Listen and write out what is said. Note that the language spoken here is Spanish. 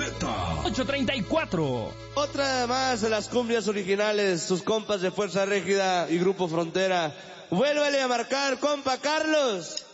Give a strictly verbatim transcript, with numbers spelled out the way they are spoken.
ocho treinta y cuatro. Otra más de las cumbias originales, sus compas de Fuerza Régida y Grupo Frontera. Vuélvale a marcar, compa Carlos.